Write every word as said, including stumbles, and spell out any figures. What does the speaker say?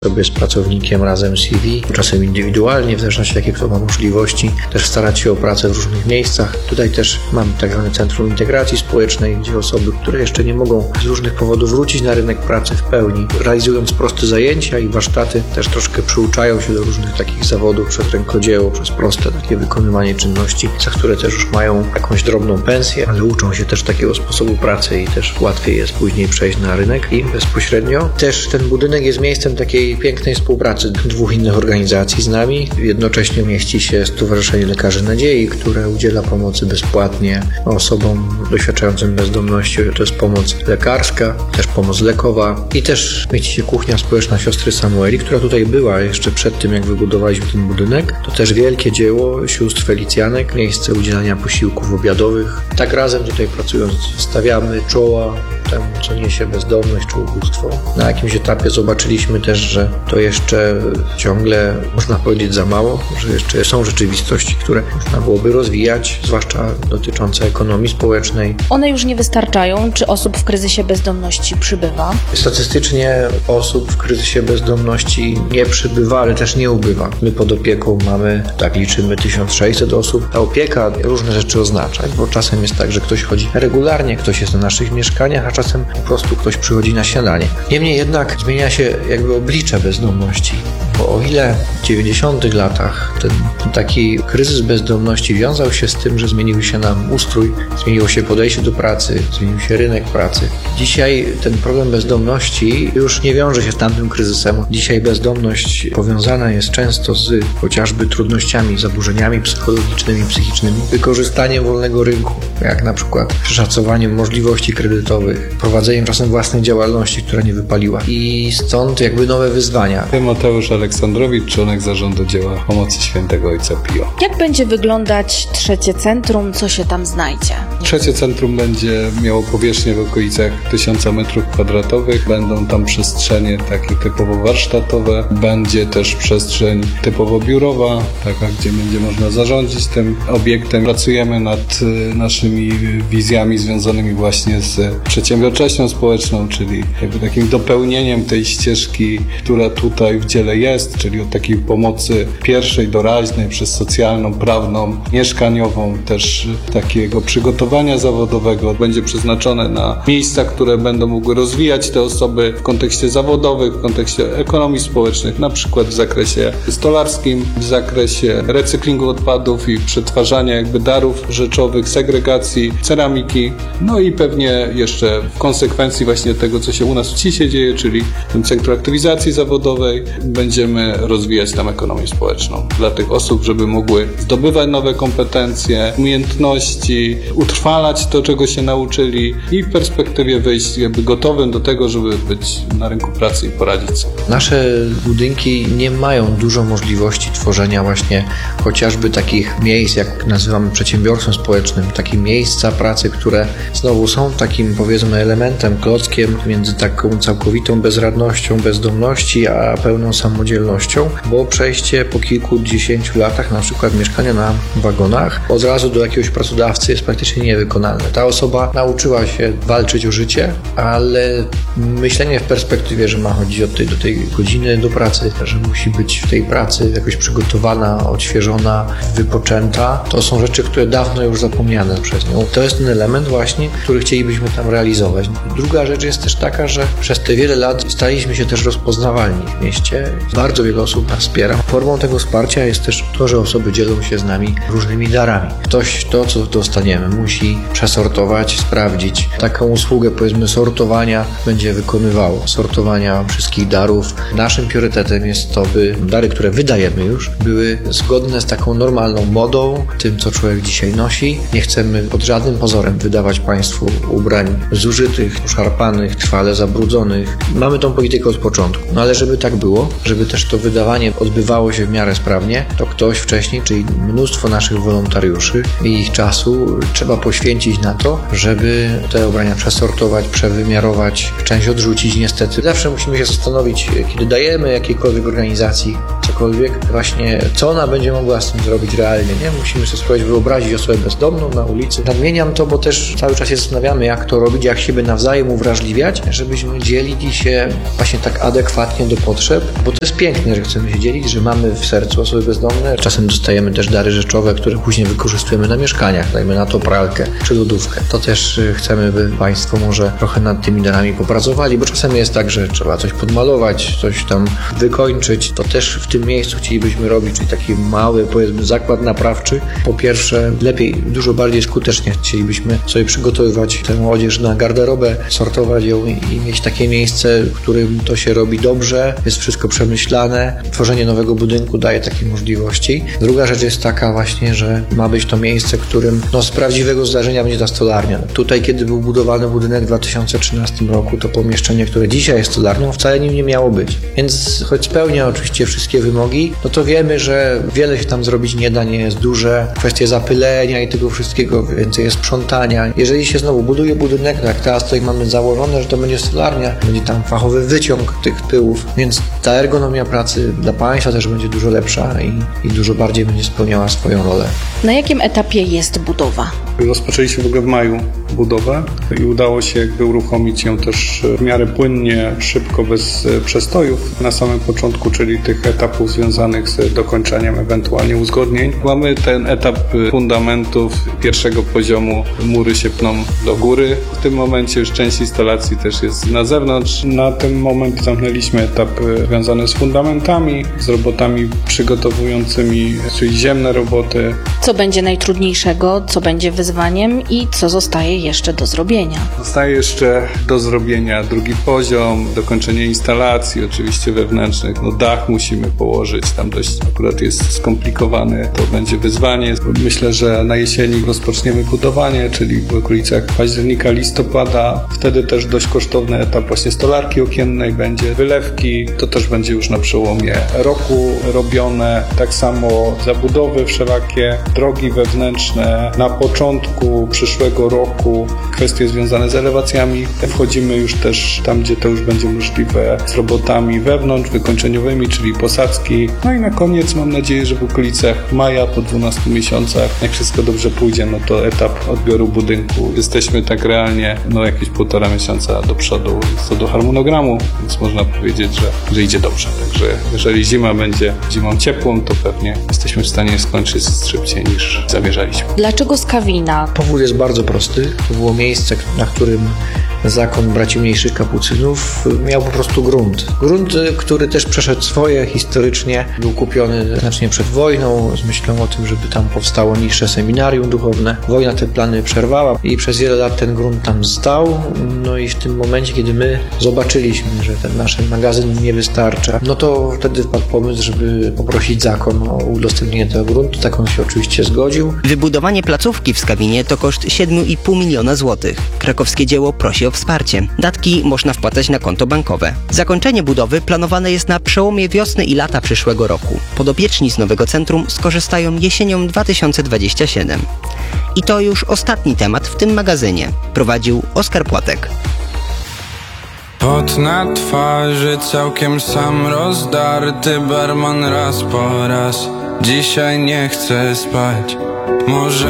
sobie z pracownikiem razem C V, czasem indywidualnie, w zależności jakie kto ma możliwości, też starać się o pracę w różnych miejscach. Tutaj też mamy tak zwane Centrum Integracji Społecznej, gdzie osoby, które jeszcze nie mogą z różnych powodów wrócić na rynek pracy w pełni, realizując proste zajęcia i warsztaty, też troszkę przyuczają się do różnych takich zawodów przez rękodzieło, przez proste takie wykonywanie czynności, za które też już mają jakąś drobną pensję, ale uczą się też takiego sposobu pracy i też łatwiej jest później przejść na rynek i bezpośrednio. Też ten budynek jest miejscem takiej pięknej współpracy dwóch innych organizacji z nami. Jednocześnie mieści się Stowarzyszenie Lekarzy Nadziei, które udziela pomocy bezpłatnie osobom doświadczającym bezdomności. To jest pomoc lekarska, też pomoc lekowa i też mieści się kuchnia społeczna siostry Samueli, która tutaj była jeszcze przed tym, jak wybudowaliśmy ten budynek. To też wielkie dzieło sióstr Felicjanek, miejsce udzielania posiłków obiadowych. Tak razem tutaj pracując stawiamy czoła temu, co niesie bezdomność czy ubóstwo. Na jakimś etapie zobaczyliśmy też, że to jeszcze ciągle, można powiedzieć, za mało, że jeszcze są rzeczywistości, które można byłoby rozwijać, zwłaszcza dotyczące ekonomii społecznej. One już nie wystarczają. Czy osób w kryzysie bezdomności przybywa? Statystycznie osób w kryzysie bezdomności nie przybywa, ale też nie ubywa. My pod opieką mamy, tak liczymy, tysiąc sześćset osób. Ta opieka różne rzeczy oznacza, bo czasem jest tak, że ktoś chodzi regularnie, ktoś jest na naszych mieszkaniach, a czasem po prostu ktoś przychodzi na śniadanie. Niemniej jednak zmienia się jakby oblicze bezdomności, bo o ile w dziewięćdziesiątych latach ten taki kryzys bezdomności wiązał się z tym, że zmienił się nam ustrój, zmieniło się podejście do pracy, zmienił się rynek pracy. Dzisiaj ten problem bezdomności już nie wiąże się z tamtym kryzysem. Dzisiaj bezdomność powiązana jest często z chociażby trudnościami, zaburzeniami psychologicznymi, psychicznymi, wykorzystaniem wolnego rynku, jak na przykład przeszacowaniem możliwości kredytowych, prowadzeniem czasem własnej działalności, która nie wypaliła. I stąd jakby nowe wyzwania. Mateusz Aleksandrowicz, członek zarządu dzieła pomocy Świętego Ojca Pio. Jak będzie wyglądać trzecie centrum? Co się tam znajdzie? Trzecie centrum będzie miało powierzchnię w okolicach tysiąca metrów kwadratowych. Będą tam przestrzenie takie typowo warsztatowe. Będzie też przestrzeń typowo biurowa, taka, gdzie będzie można zarządzić tym obiektem. Pracujemy nad naszymi wizjami związanymi właśnie z przedsiębiorczością społeczną, czyli jakby takim dopełnieniem tej ścieżki, która tutaj w dziele jest, czyli od takiej pomocy pierwszej, doraźnej, przez socjalną, prawną, mieszkaniową, też takiego przygotowania zawodowego. Będzie przeznaczone na miejsca, które będą mogły rozwijać te osoby w kontekście zawodowym, w kontekście ekonomii społecznych, na przykład w zakresie stolarskim, w zakresie recyklingu odpadów i przetwarzania jakby darów rzeczowych, segregacji, ceramiki, no i pewnie jeszcze w konsekwencji właśnie tego, co się u nas w C I S-ie dzieje, czyli w tym Centrum Aktywizacji Zawodowej, będziemy rozwijać tam ekonomię społeczną dla tych osób, żeby mogły zdobywać nowe kompetencje, umiejętności, utrwalać to, czego się nauczyli i w perspektywie wyjść jakby gotowym do tego, żeby być na rynku pracy i poradzić sobie. Nasze budynki nie mają dużo możliwości tworzenia właśnie chociażby takich miejsc, jak nazywamy przedsiębiorstwem społecznym, takie miejsca pracy, które znowu są takim, powiedzmy, elementem, klockiem między taką całkowitą bezradnością, bezdomności, a pełną samodzielnością, bo przejście po kilkudziesięciu latach, na przykład mieszkania na wagonach, od razu do jakiegoś pracodawcy jest praktycznie niewykonalne. Ta osoba nauczyła się walczyć o życie, ale myślenie w perspektywie, że ma chodzić od tej do tej godziny do pracy, że musi być w tej pracy jakoś przygotowana, odświeżona, wypoczęta, to są rzeczy, które dawno już zapomniane przez nią. To jest ten element właśnie, który chcielibyśmy tam realizować. Druga rzecz jest też taka, że przez te wiele lat staliśmy się też rozpoznawalni w mieście. Bardzo wiele osób nas wspiera. Formą tego wsparcia jest też to, że osoby dzielą się z nami różnymi darami. Ktoś to, co dostaniemy, musi przesortować, sprawdzić. Taką usługę, powiedzmy, sortowania będzie wykonywało. Sortowania wszystkich darów. Naszym priorytetem jest to, by dary, które wydajemy już, były zgodne z taką normalną modą, tym, co człowiek dzisiaj nosi. Nie chcemy pod żadnym pozorem wydawać Państwu ubrań zużytych, szarpanych, trwale zabrudzonych. Mamy tą politykę od początku. No ale żeby tak było, żeby też to wydawanie odbywało się w miarę sprawnie, to ktoś wcześniej, czyli mnóstwo naszych wolontariuszy i ich czasu trzeba poświęcić na to, żeby te ubrania przesortować, przewymiarować, część odrzucić niestety. Zawsze musimy się zastanowić, kiedy dajemy jakiejkolwiek organizacji cokolwiek cokolwiek, właśnie co ona będzie mogła z tym zrobić realnie, nie? Musimy sobie spróbować wyobrazić osobę bezdomną na ulicy. Nadmieniam to, bo też cały czas się zastanawiamy, jak to robić, jak siebie nawzajem uwrażliwiać, żebyśmy dzielili się właśnie tak adekwatnie do potrzeb, bo to jest piękne, że chcemy się dzielić, że mamy w sercu osoby bezdomne. Czasem dostajemy też dary rzeczowe, które później wykorzystujemy na mieszkaniach, dajmy na to pralkę czy lodówkę. To też chcemy, by Państwo może trochę nad tymi darami popracowali, bo czasem jest tak, że trzeba coś podmalować, coś tam wykończyć. To też w tym miejscu chcielibyśmy robić, czyli taki mały, powiedzmy, zakład naprawczy. Po pierwsze, lepiej, dużo bardziej skutecznie chcielibyśmy sobie przygotowywać tę odzież na garderobę, sortować ją i mieć takie miejsce, w którym to się robi dobrze, jest wszystko przemyślane. Tworzenie nowego budynku daje takie możliwości. Druga rzecz jest taka właśnie, że ma być to miejsce, w którym no, z prawdziwego zdarzenia będzie ta stolarnia. Tutaj, kiedy był budowany budynek w dwa tysiące trzynastym roku, to pomieszczenie, które dzisiaj jest stolarnią, wcale nim nie miało być. Więc choć spełnia oczywiście wszystkie wymogi, no to wiemy, że wiele się tam zrobić nie da, nie jest duże. Kwestie zapylenia i tego wszystkiego, więcej jest sprzątania. Jeżeli się znowu buduje budynek, no jak teraz tutaj mamy założone, że to będzie stolarnia, będzie tam fachowy wyciąg tych pyłów, więc ta ergonomia pracy dla Państwa też będzie dużo lepsza i, i dużo bardziej będzie spełniała swoją rolę. Na jakim etapie jest budowa? Rozpoczęliśmy w ogóle w maju budowę i udało się jakby uruchomić ją też w miarę płynnie, szybko, bez przestojów na samym początku, czyli tych etapów związanych z dokończeniem, ewentualnie uzgodnień. Mamy ten etap fundamentów pierwszego poziomu, mury się pną do góry. W tym momencie już część instalacji też jest na zewnątrz. Na ten moment zamknęliśmy etap związany z fundamentami, z robotami przygotowującymi, czyli ziemne roboty. Co będzie najtrudniejszego, co będzie wyzwaniem i co zostaje jeszcze do zrobienia? Zostaje jeszcze do zrobienia drugi poziom, dokończenie instalacji, oczywiście wewnętrznych. No dach musimy położyć, tam dość akurat jest skomplikowany, to będzie wyzwanie. Myślę, że na jesieni rozpoczniemy budowanie, czyli w okolicach października, listopada. Wtedy też dość kosztowny etap właśnie stolarki okiennej będzie, wylewki, to też będzie już na przełomie roku robione. Tak samo zabudowy wszelakie, drogi wewnętrzne. Na początku przyszłego roku kwestie związane z elewacjami. Wchodzimy już też tam, gdzie to już będzie możliwe, z robotami wewnątrz, wykończeniowymi, czyli posadzki. No i na koniec mam nadzieję, że w okolicach maja, po dwunastu miesiącach, jak wszystko dobrze pójdzie, no to etap odbioru budynku. Jesteśmy tak realnie no jakieś półtora miesiąca do przodu co do harmonogramu, więc można powiedzieć, że, że idzie dobrze. Także jeżeli zima będzie zimą ciepłą, to pewnie jesteśmy w stanie skończyć szybciej niż zamierzaliśmy. Dlaczego Skawina? Powód jest bardzo prosty. To było miejsce, na którym zakon braci mniejszych kapucynów miał po prostu grunt. Grunt, który też przeszedł swoje historycznie, był kupiony znacznie przed wojną z myślą o tym, żeby tam powstało niższe seminarium duchowne. Wojna te plany przerwała i przez wiele lat ten grunt tam stał. No i w tym momencie, kiedy my zobaczyliśmy, że ten nasz magazyn nie wystarcza, no to wtedy wpadł pomysł, żeby poprosić zakon o udostępnienie tego gruntu. Tak on się oczywiście zgodził. Wybudowanie placówki w Skawinie to koszt siedem i pół miliona złotych. Krakowskie Dzieło prosi o wsparcie. Datki można wpłacać na konto bankowe. Zakończenie budowy planowane jest na przełomie wiosny i lata przyszłego roku. Podopieczni z nowego centrum skorzystają jesienią dwa tysiące dwudziestego siódmego. I to już ostatni temat w tym magazynie. Prowadził Oskar Płatek. Pot na twarzy całkiem sam rozdarty, barman raz po raz. Dzisiaj nie chcę spać. Może